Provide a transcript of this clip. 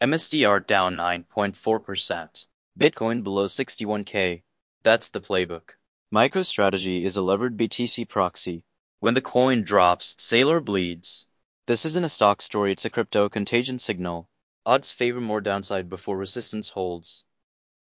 MSTR down 9.4%. Bitcoin below 61K. That's the playbook. MicroStrategy is a levered BTC proxy. When the coin drops, Sailor bleeds. This isn't a stock story, it's a crypto contagion signal. Odds favor more downside before resistance holds.